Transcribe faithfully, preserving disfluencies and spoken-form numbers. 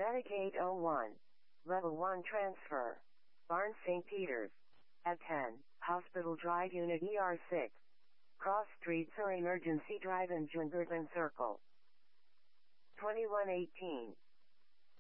Medic eight oh one. Level one transfer. Barnes Saint Peters. At ten, Hospital Drive Unit E R six. Cross Streets or Emergency Drive in Jungerton Circle. twenty-one eighteen.